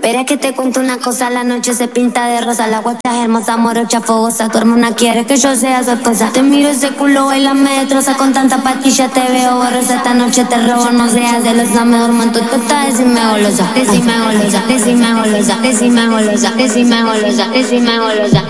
Veré que te cuento una cosa, la noche se pinta de rosa. La guacha es hermosa, morocha, fogosa. Tu hermana quiere que yo sea su esposa. Te miro ese culo, baila, me destroza. Con tanta pastilla te veo borrosa. Esta noche te robo, no seas celosa. Me duermo en tu teta, decime golosa. Decime golosa, decime golosa, decime golosa, decime golosa, decime golosa.